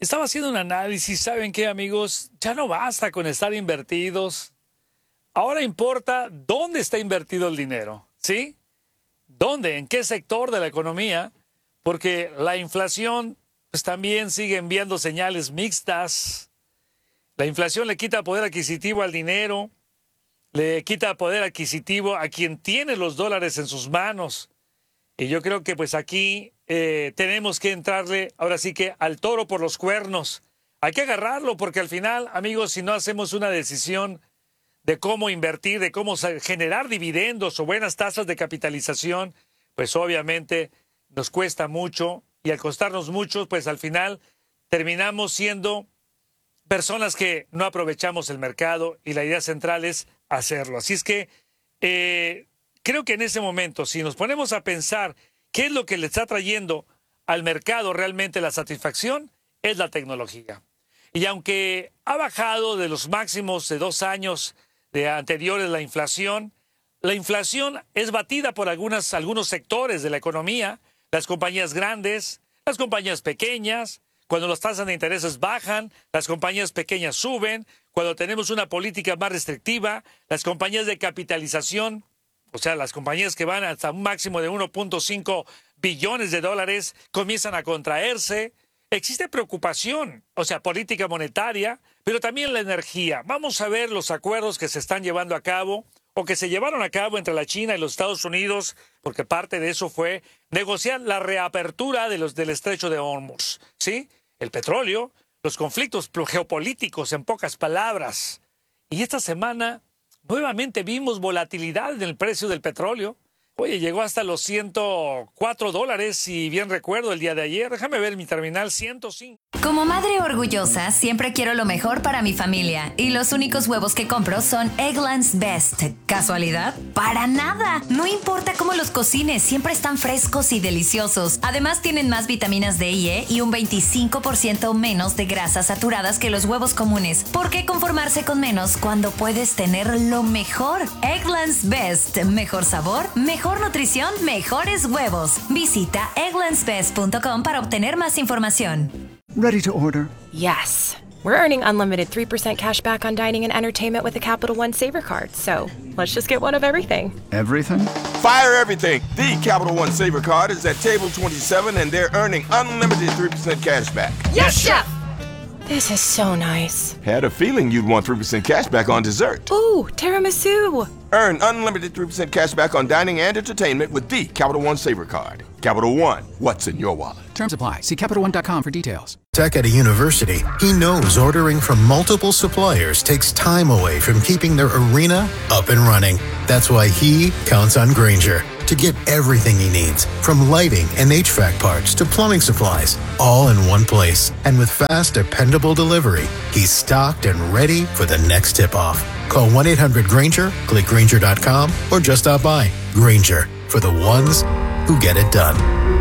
Estaba haciendo un análisis, ¿saben qué, amigos? Ya no basta con estar invertidos. Ahora importa dónde está invertido el dinero, ¿sí? ¿Dónde? ¿En qué sector de la economía? Porque la inflación pues, también sigue enviando señales mixtas. La inflación le quita poder adquisitivo al dinero, le quita poder adquisitivo a quien tiene los dólares en sus manos. Y yo creo que pues aquí tenemos que entrarle ahora sí que al toro por los cuernos. Hay que agarrarlo porque al final, amigos, si no hacemos una decisión de cómo invertir, de cómo generar dividendos o buenas tasas de capitalización, pues obviamente nos cuesta mucho y al costarnos mucho, pues al final terminamos siendo personas que no aprovechamos el mercado y la idea central es hacerlo. Así es que creo que en ese momento, si nos ponemos a pensar qué es lo que le está trayendo al mercado realmente la satisfacción, es la tecnología. Y aunque ha bajado de los máximos de 2 años de anteriores la inflación es batida por algunos sectores de la economía, las compañías grandes, las compañías pequeñas. Cuando las tasas de intereses bajan, las compañías pequeñas suben. Cuando tenemos una política más restrictiva, las compañías de capitalización, o sea, las compañías que van hasta un máximo de 1.5 billones de dólares, comienzan a contraerse. Existe preocupación, o sea, política monetaria, pero también la energía. Vamos a ver los acuerdos que se están llevando a cabo o que se llevaron a cabo entre la China y los Estados Unidos, porque parte de eso fue negociar la reapertura del estrecho de Hormuz, ¿sí? El petróleo, los conflictos geopolíticos, en pocas palabras. Y esta semana nuevamente vimos volatilidad en el precio del petróleo. Oye, llegó hasta los $104, si bien recuerdo, el día de ayer. Déjame ver mi terminal, 105. Como madre orgullosa, siempre quiero lo mejor para mi familia. Y los únicos huevos que compro son Eggland's Best. ¿Casualidad? ¡Para nada! No importa cómo los cocines, siempre están frescos y deliciosos. Además, tienen más vitaminas D y E y un 25% menos de grasas saturadas que los huevos comunes. ¿Por qué conformarse con menos cuando puedes tener lo mejor? Eggland's Best. Mejor sabor, mejor nutrición, mejores huevos. Visita egglandsbest.com para obtener más información. Ready to order? Yes. We're earning unlimited 3% cash back on dining and entertainment with the Capital One Saver Card. So let's just get one of everything. Everything? Fire everything. The Capital One Saver Card is at table 27 and they're earning unlimited 3% cash back. Yes, Chef! This is so nice. Had a feeling you'd want 3% cash back on dessert. Ooh, tiramisu. Earn unlimited 3% cash back on dining and entertainment with the Capital One Saver Card. Capital One, what's in your wallet? Terms apply. See CapitalOne.com for details. Tech at a university, he knows ordering from multiple suppliers takes time away from keeping their arena up and running. That's why he counts on Grainger to get everything he needs, from lighting and HVAC parts to plumbing supplies, all in one place. And with fast, dependable delivery, he's stocked and ready for the next tip-off. Call 1-800-GRAINGER, click Grainger.com, or just stop by. Grainger, for the ones who get it done.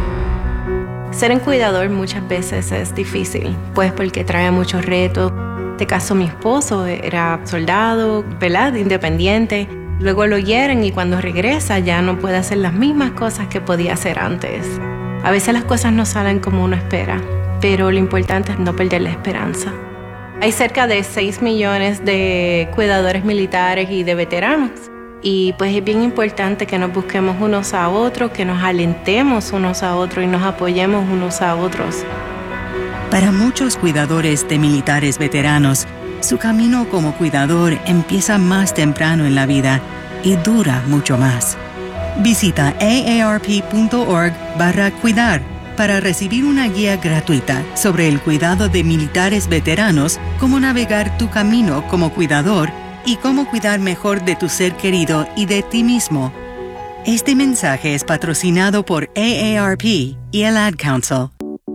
Ser un cuidador muchas veces es difícil, pues porque trae muchos retos. En este caso, mi esposo era soldado, ¿verdad? Independiente. Luego lo hieren y cuando regresa ya no puede hacer las mismas cosas que podía hacer antes. A veces las cosas no salen como uno espera, pero lo importante es no perder la esperanza. Hay cerca de 6 millones de cuidadores militares y de veteranos. Y pues es bien importante que nos busquemos unos a otros, que nos alentemos unos a otros y nos apoyemos unos a otros. Para muchos cuidadores de militares veteranos, su camino como cuidador empieza más temprano en la vida y dura mucho más. Visita aarp.org/cuidar para recibir una guía gratuita sobre el cuidado de militares veteranos, cómo navegar tu camino como cuidador y cómo cuidar mejor de tu ser querido y de ti mismo. Este mensaje es patrocinado por AARP y el Ad Council.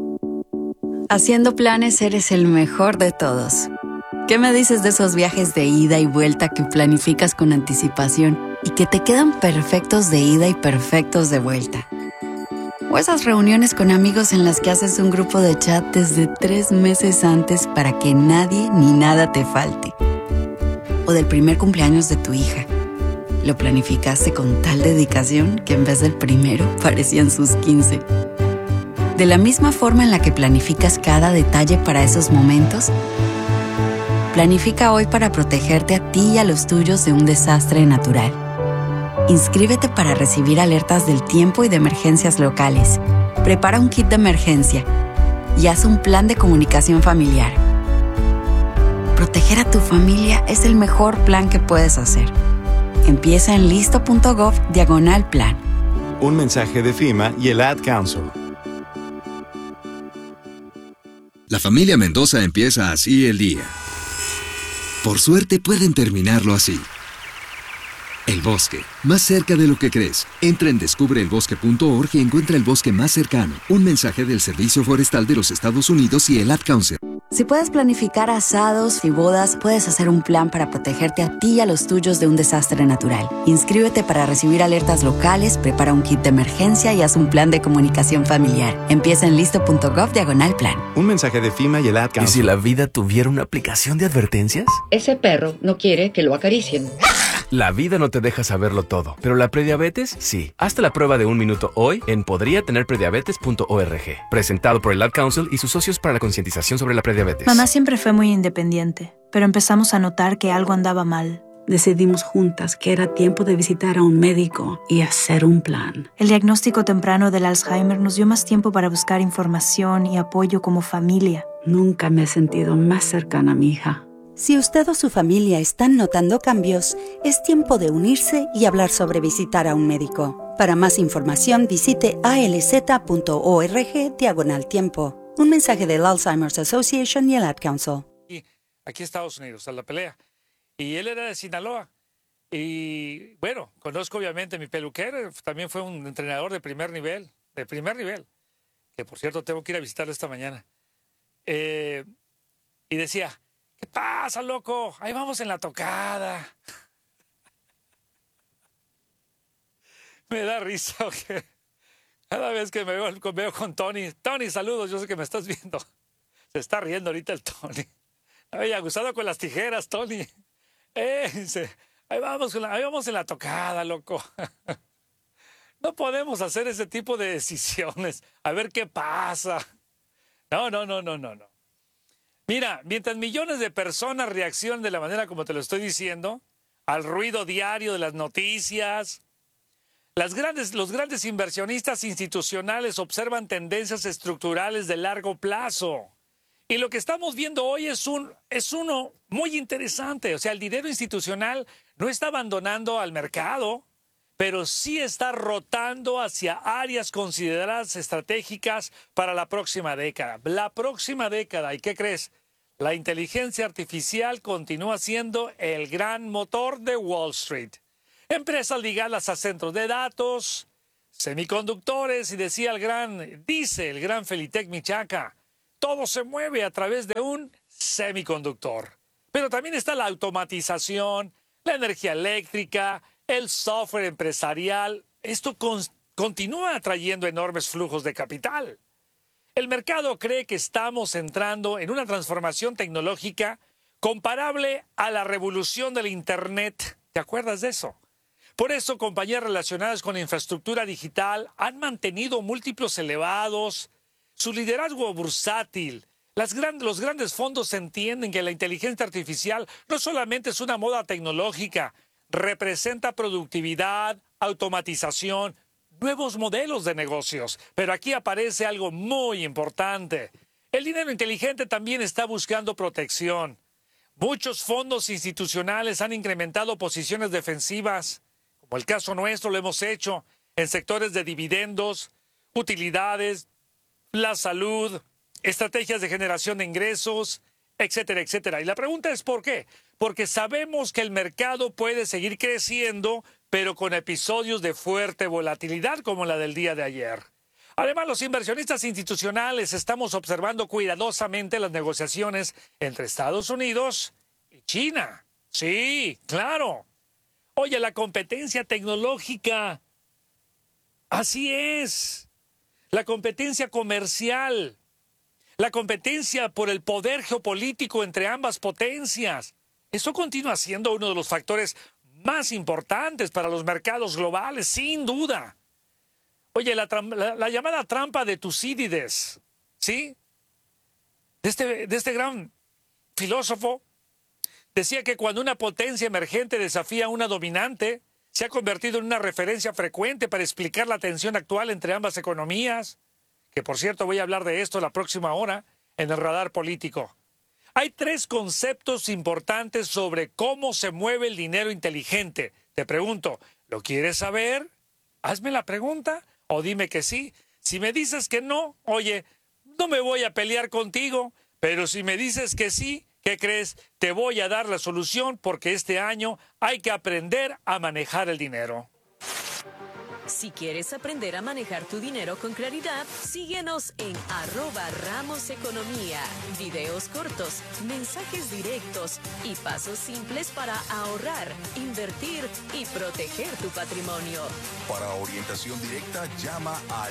Haciendo planes eres el mejor de todos. ¿Qué me dices de esos viajes de ida y vuelta que planificas con anticipación y que te quedan perfectos de ida y perfectos de vuelta? O esas reuniones con amigos en las que haces un grupo de chat desde 3 meses antes para que nadie ni nada te falte. O del primer cumpleaños de tu hija. Lo planificaste con tal dedicación que en vez del primero parecían sus 15. De la misma forma en la que planificas cada detalle para esos momentos, planifica hoy para protegerte a ti y a los tuyos de un desastre natural. Inscríbete para recibir alertas del tiempo y de emergencias locales. Prepara un kit de emergencia y haz un plan de comunicación familiar. Proteger a tu familia es el mejor plan que puedes hacer. Empieza en listo.gov/plan. Un mensaje de FEMA y el Ad Council. La familia Mendoza empieza así el día. Por suerte pueden terminarlo así. El bosque, más cerca de lo que crees. Entra en descubreelbosque.org y encuentra el bosque más cercano. Un mensaje del Servicio Forestal de los Estados Unidos y el Ad Council. Si puedes planificar asados y bodas, puedes hacer un plan para protegerte a ti y a los tuyos de un desastre natural. Inscríbete para recibir alertas locales, prepara un kit de emergencia y haz un plan de comunicación familiar. Empieza en listo.gov/plan. Un mensaje de FEMA y el Ad Council. ¿Y si la vida tuviera una aplicación de advertencias? Ese perro no quiere que lo acaricien. La vida no te deja saberlo todo, pero la prediabetes sí. Hazte la prueba de 1 minuto hoy en podriatenerprediabetes.org. Presentado por el Ad Council y sus socios para la concientización sobre la prediabetes. Mamá siempre fue muy independiente, pero empezamos a notar que algo andaba mal. Decidimos juntas que era tiempo de visitar a un médico y hacer un plan. El diagnóstico temprano del Alzheimer nos dio más tiempo para buscar información y apoyo como familia. Nunca me he sentido más cercana a mi hija. Si usted o su familia están notando cambios, es tiempo de unirse y hablar sobre visitar a un médico. Para más información, visite alz.org/tiempo. Un mensaje del Alzheimer's Association y el Ad Council. Aquí Estados Unidos, a la pelea. Y él era de Sinaloa. Y bueno, conozco obviamente a mi peluquero, también fue un entrenador de primer nivel, que por cierto tengo que ir a visitarlo esta mañana. Y decía, ¿qué pasa, loco? Ahí vamos en la tocada. Me da risa, ¿ok? Cada vez que me veo con Tony. Tony, saludos, yo sé que me estás viendo. Se está riendo ahorita el Tony. Había gustado con las tijeras, Tony. Dice, ahí vamos en la tocada, loco. No podemos hacer ese tipo de decisiones. A ver qué pasa. No. Mira, mientras millones de personas reaccionan de la manera como te lo estoy diciendo, al ruido diario de las noticias, los grandes inversionistas institucionales observan tendencias estructurales de largo plazo. Y lo que estamos viendo hoy es uno muy interesante. O sea, el dinero institucional no está abandonando al mercado, pero sí está rotando hacia áreas consideradas estratégicas para la próxima década. La próxima década, ¿y qué crees? La inteligencia artificial continúa siendo el gran motor de Wall Street. Empresas ligadas a centros de datos, semiconductores, y dice el gran Felitec Michaca, todo se mueve a través de un semiconductor. Pero también está la automatización, la energía eléctrica, el software empresarial. Esto continúa atrayendo enormes flujos de capital. El mercado cree que estamos entrando en una transformación tecnológica comparable a la revolución del Internet. ¿Te acuerdas de eso? Por eso, compañías relacionadas con infraestructura digital han mantenido múltiplos elevados. Su liderazgo bursátil. Los grandes fondos entienden que la inteligencia artificial no solamente es una moda tecnológica, representa productividad, automatización, nuevos modelos de negocios. Pero aquí aparece algo muy importante. El dinero inteligente también está buscando protección. Muchos fondos institucionales han incrementado posiciones defensivas, como el caso nuestro lo hemos hecho, en sectores de dividendos, utilidades, la salud, estrategias de generación de ingresos, etcétera, etcétera. Y la pregunta es ¿por qué? Porque sabemos que el mercado puede seguir creciendo, pero con episodios de fuerte volatilidad como la del día de ayer. Además, los inversionistas institucionales estamos observando cuidadosamente las negociaciones entre Estados Unidos y China. Sí, claro. Oye, la competencia tecnológica. Así es. La competencia comercial, la competencia por el poder geopolítico entre ambas potencias. Eso continúa siendo uno de los factores más importantes para los mercados globales, sin duda. Oye, la llamada trampa de Tucídides, ¿sí? De este gran filósofo, decía que cuando una potencia emergente desafía a una dominante, se ha convertido en una referencia frecuente para explicar la tensión actual entre ambas economías, que por cierto voy a hablar de esto la próxima hora en el radar político. Hay 3 conceptos importantes sobre cómo se mueve el dinero inteligente. Te pregunto, ¿lo quieres saber? Hazme la pregunta o dime que sí. Si me dices que no, oye, no me voy a pelear contigo, pero si me dices que sí, ¿qué crees? Te voy a dar la solución porque este año hay que aprender a manejar el dinero. Si quieres aprender a manejar tu dinero con claridad, síguenos en @RamosEconomía. Videos cortos, mensajes directos y pasos simples para ahorrar, invertir y proteger tu patrimonio. Para orientación directa, llama al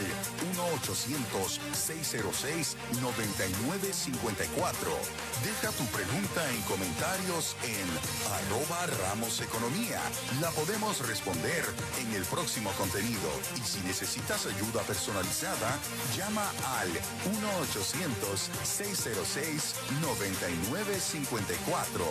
1-800-606-9954. Deja tu pregunta en comentarios en @RamosEconomía. La podemos responder en el próximo contenido. Y si necesitas ayuda personalizada, llama al 1-800-606-9954.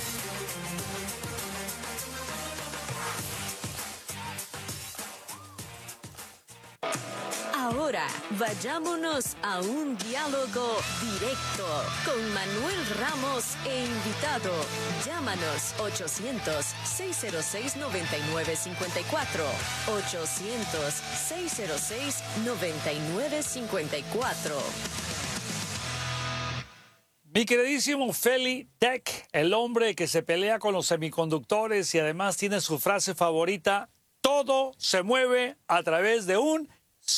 Ahora, vayámonos a un diálogo directo con Manuel Ramos e invitado. Llámanos 800-606-9954. 800-606-9954. Mi queridísimo Feli Tech, el hombre que se pelea con los semiconductores y además tiene su frase favorita, todo se mueve a través de un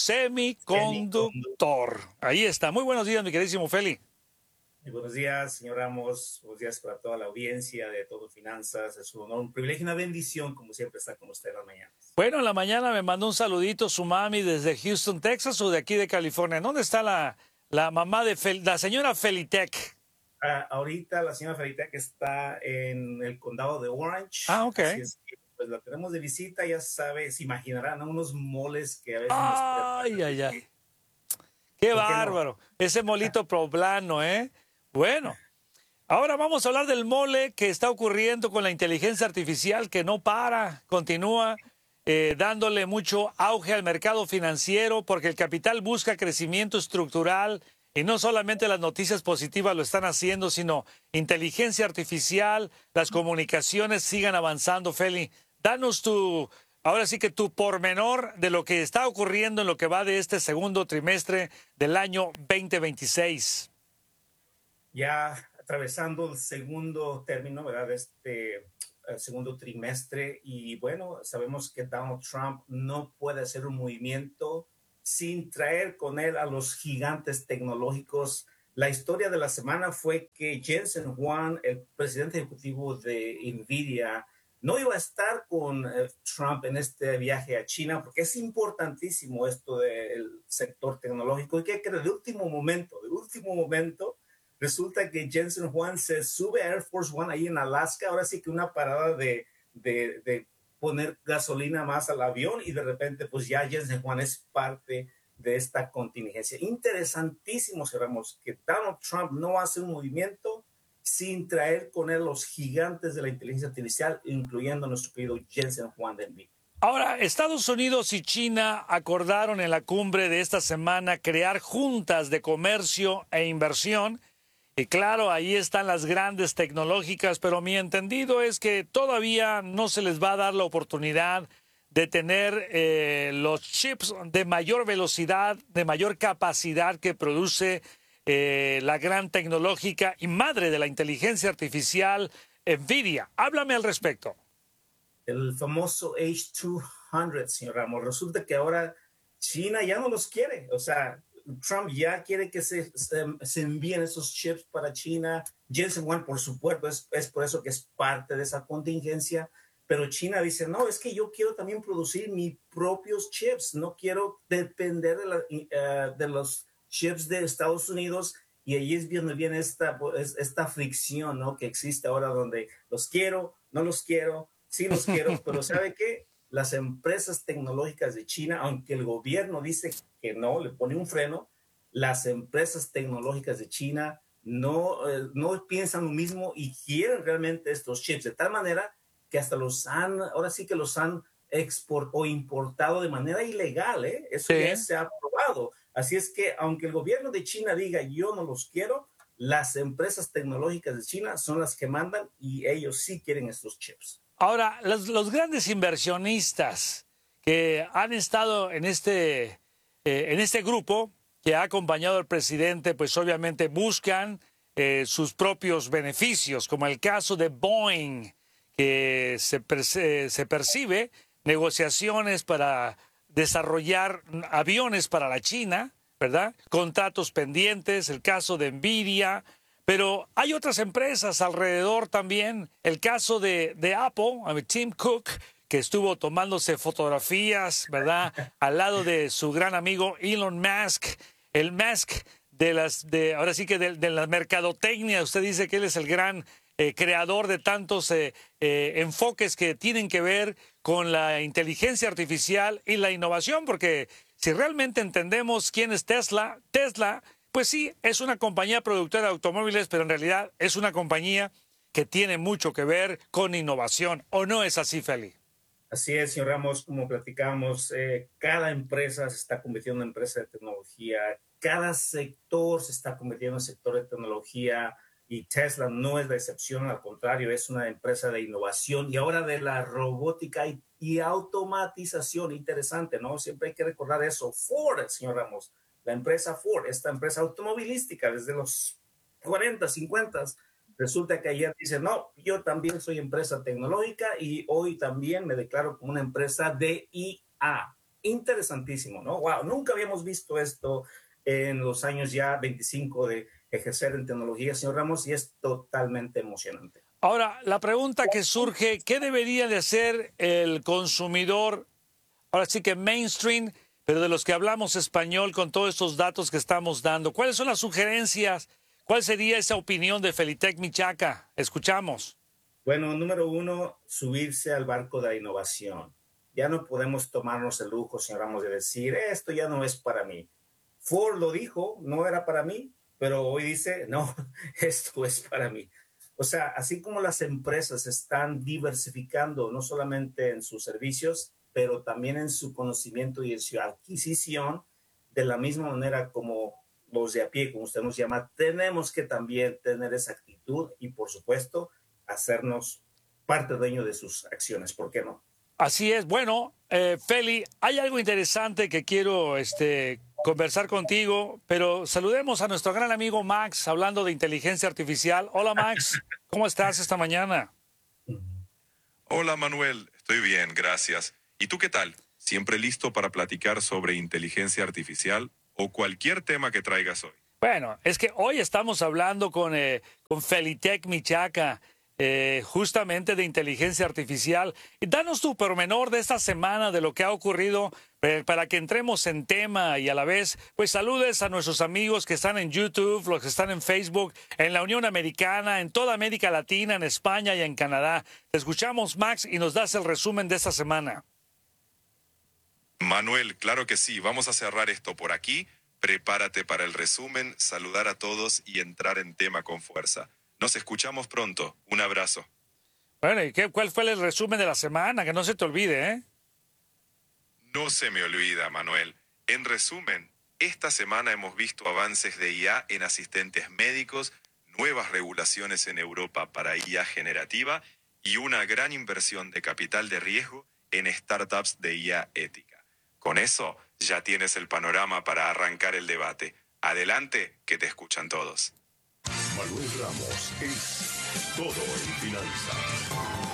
semiconductor. Ahí está. Muy buenos días, mi queridísimo Feli. Muy buenos días, señor Ramos. Buenos días para toda la audiencia de Todo Finanzas. Es un honor, un privilegio y una bendición, como siempre, estar con usted en las mañanas. Bueno, en la mañana me mandó un saludito su mami desde Houston, Texas, o de aquí de California. ¿Dónde está la mamá de la señora Felitech? Ahorita la señora Felitech está en el condado de Orange. Ah, ok. Así es que, pues la tenemos de visita, ya sabe, se imaginarán, ¿no? Unos moles que a veces ay. Qué bárbaro. No? Ese molito poblano, ¿eh? Bueno, ahora vamos a hablar del mole que está ocurriendo con la inteligencia artificial que no para, continúa dándole mucho auge al mercado financiero porque el capital busca crecimiento estructural y no solamente las noticias positivas lo están haciendo, sino inteligencia artificial, las comunicaciones sigan avanzando. Feli, danos ahora sí que tu pormenor de lo que está ocurriendo en lo que va de este segundo trimestre del año 2026. Ya atravesando el segundo término, ¿verdad? De este segundo trimestre, y bueno, sabemos que Donald Trump no puede hacer un movimiento sin traer con él a los gigantes tecnológicos. La historia de la semana fue que Jensen Huang, el presidente ejecutivo de NVIDIA, no iba a estar con Trump en este viaje a China porque es importantísimo esto del sector tecnológico. Y que de último momento, resulta que Jensen Huang se sube a Air Force One ahí en Alaska. Ahora sí que una parada de poner gasolina más al avión y de repente pues ya Jensen Huang es parte de esta contingencia. Interesantísimo, sabemos que Donald Trump no hace un movimiento sin traer con él los gigantes de la inteligencia artificial, incluyendo nuestro querido Jensen Huang de NVIDIA. Ahora, Estados Unidos y China acordaron en la cumbre de esta semana crear juntas de comercio e inversión. Y claro, ahí están las grandes tecnológicas, pero mi entendido es que todavía no se les va a dar la oportunidad de tener los chips de mayor velocidad, de mayor capacidad que produce la gran tecnológica y madre de la inteligencia artificial, NVIDIA. Háblame al respecto. El famoso H200, señor Ramos. Resulta que ahora China ya no los quiere. O sea, Trump ya quiere que se envíen esos chips para China. Jensen Huang, por supuesto, es por eso que es parte de esa contingencia. Pero China dice, no, es que yo quiero también producir mis propios chips. No quiero depender de los chips de Estados Unidos. Y ahí es donde viene esta fricción, ¿no?, que existe ahora, donde los quiero, no los quiero, sí los quiero, pero ¿sabe qué? las empresas tecnológicas de China, aunque el gobierno dice que no, le pone un freno, las empresas tecnológicas de China no piensan lo mismo y quieren realmente estos chips, de tal manera que hasta ahora sí que los han exportado o importado de manera ilegal, ¿eh? Eso ya se ha probado. Así es que, aunque el gobierno de China diga yo no los quiero, las empresas tecnológicas de China son las que mandan y ellos sí quieren estos chips. Ahora, los grandes inversionistas que han estado en este grupo que ha acompañado al presidente, pues obviamente buscan sus propios beneficios, como el caso de Boeing, que se percibe negociaciones para desarrollar aviones para la China, ¿verdad? Contratos pendientes, el caso de Nvidia, pero hay otras empresas alrededor también. El caso de Apple, Tim Cook, que estuvo tomándose fotografías, ¿verdad? Al lado de su gran amigo Elon Musk, el Musk ahora sí que de la mercadotecnia. Usted dice que él es el gran creador de tantos enfoques que tienen que ver con la inteligencia artificial y la innovación, porque si realmente entendemos quién es Tesla, pues sí, es una compañía productora de automóviles, pero en realidad es una compañía que tiene mucho que ver con innovación. ¿O no es así, Feli? Así es, señor Ramos, como platicamos, cada empresa se está convirtiendo en empresa de tecnología, cada sector se está convirtiendo en sector de tecnología y Tesla no es la excepción, al contrario, es una empresa de innovación y ahora de la robótica y automatización. Interesante, ¿no? Siempre hay que recordar eso. Ford, señor Ramos, la empresa Ford, esta empresa automovilística desde los 40, 50, resulta que ayer dice, no, yo también soy empresa tecnológica y hoy también me declaro como una empresa de IA. Interesantísimo, ¿no? Wow, nunca habíamos visto esto en los años ya 25 de ejercer en tecnología, señor Ramos, y es totalmente emocionante. Ahora, la pregunta que surge, ¿qué debería de hacer el consumidor, ahora sí que mainstream, pero de los que hablamos español con todos estos datos que estamos dando? ¿Cuáles son las sugerencias? ¿Cuál sería esa opinión de Felitec Michaca? Escuchamos. Bueno, número uno, subirse al barco de la innovación. Ya no podemos tomarnos el lujo, señor Ramos, de decir, esto ya no es para mí. Ford lo dijo, no era para mí, pero hoy dice, no, esto es para mí. O sea, así como las empresas están diversificando, no solamente en sus servicios, pero también en su conocimiento y en su adquisición, de la misma manera como los de a pie, como usted nos llama, tenemos que también tener esa actitud y, por supuesto, hacernos parte dueño de sus acciones. ¿Por qué no? Así es. Bueno, Feli, hay algo interesante que quiero conversar contigo, pero saludemos a nuestro gran amigo Max, hablando de inteligencia artificial. Hola, Max. ¿Cómo estás esta mañana? Hola, Manuel. Estoy bien, gracias. ¿Y tú qué tal? ¿Siempre listo para platicar sobre inteligencia artificial o cualquier tema que traigas hoy? Bueno, es que hoy estamos hablando con Felitec Michaca, justamente de inteligencia artificial. Danos tu pormenor de esta semana, de lo que ha ocurrido, para que entremos en tema y a la vez, pues saludes a nuestros amigos que están en YouTube, los que están en Facebook, en la Unión Americana, en toda América Latina, en España y en Canadá. Te escuchamos, Max, y nos das el resumen de esta semana. Manuel, claro que sí. Vamos a cerrar esto por aquí. Prepárate para el resumen, saludar a todos y entrar en tema con fuerza. Nos escuchamos pronto. Un abrazo. Bueno, ¿y cuál fue el resumen de la semana? Que no se te olvide, ¿eh? No se me olvida, Manuel. En resumen, esta semana hemos visto avances de IA en asistentes médicos, nuevas regulaciones en Europa para IA generativa y una gran inversión de capital de riesgo en startups de IA ética. Con eso, ya tienes el panorama para arrancar el debate. Adelante, que te escuchan todos. Manuel Ramos es todo en finanzas.